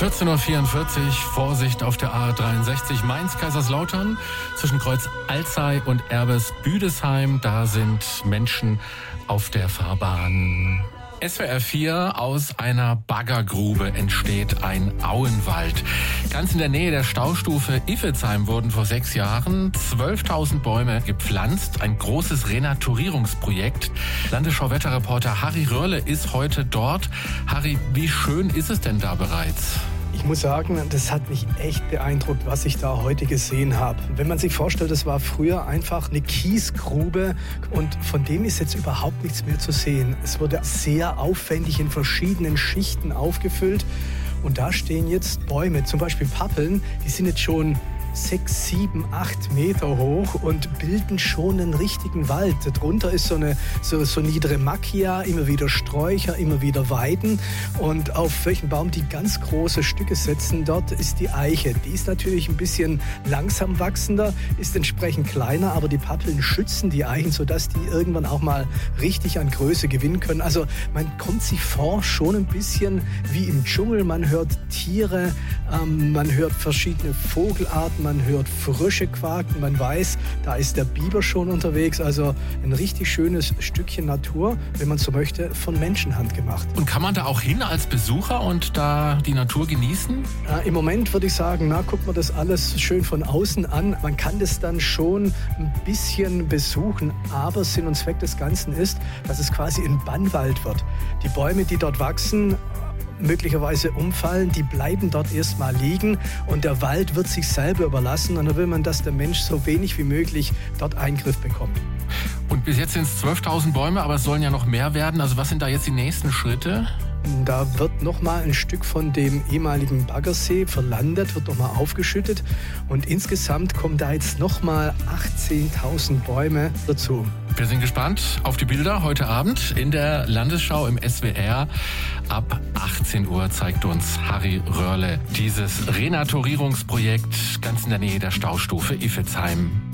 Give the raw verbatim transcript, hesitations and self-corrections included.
vierzehn Uhr vierundvierzig, Vorsicht auf der A dreiundsechzig Mainz-Kaiserslautern zwischen Kreuz Alzey und Erbes-Büdesheim. Da sind Menschen auf der Fahrbahn. S W R vier, aus einer Baggergrube entsteht ein Auenwald. Ganz in der Nähe der Staustufe Iffezheim wurden vor sechs Jahren zwölftausend Bäume gepflanzt. Ein großes Renaturierungsprojekt. Landesschau-Wetterreporter Harry Röhrle ist heute dort. Harry, wie schön ist es denn da bereits? Ich muss sagen, das hat mich echt beeindruckt, was ich da heute gesehen habe. Wenn man sich vorstellt, das war früher einfach eine Kiesgrube und von dem ist jetzt überhaupt nichts mehr zu sehen. Es wurde sehr aufwendig in verschiedenen Schichten aufgefüllt und da stehen jetzt Bäume, zum Beispiel Pappeln, die sind jetzt schon sechs, sieben, acht Meter hoch und bilden schon einen richtigen Wald. Darunter ist so eine so, so niedere Macchia, immer wieder Sträucher, immer wieder Weiden. Und auf welchen Baum die ganz große Stücke setzen, dort ist die Eiche. Die ist natürlich ein bisschen langsam wachsender, ist entsprechend kleiner, aber die Pappeln schützen die Eichen, sodass die irgendwann auch mal richtig an Größe gewinnen können. Also man kommt sich vor schon ein bisschen wie im Dschungel. Man hört Tiere, ähm, man hört verschiedene Vogelarten, man hört Frösche quaken, man weiß, da ist der Biber schon unterwegs. Also ein richtig schönes Stückchen Natur, wenn man so möchte, von Menschenhand gemacht. Und kann man da auch hin als Besucher und da die Natur genießen? Äh, Im Moment würde ich sagen, na, guckt man das alles schön von außen an. Man kann das dann schon ein bisschen besuchen, aber Sinn und Zweck des Ganzen ist, dass es quasi ein Bannwald wird. Die Bäume, die dort wachsen, möglicherweise umfallen, die bleiben dort erstmal liegen und der Wald wird sich selber überlassen und dann will man, dass der Mensch so wenig wie möglich dort Eingriff bekommt. Und bis jetzt sind es zwölftausend Bäume, aber es sollen ja noch mehr werden. Also was sind da jetzt die nächsten Schritte? Da wird nochmal ein Stück von dem ehemaligen Baggersee verlandet, wird nochmal aufgeschüttet und insgesamt kommen da jetzt nochmal achtzehntausend Bäume dazu. Wir sind gespannt auf die Bilder heute Abend in der Landesschau im S W R. Ab achtzehn Uhr zeigt uns Harry Röhrle dieses Renaturierungsprojekt ganz in der Nähe der Staustufe Iffezheim.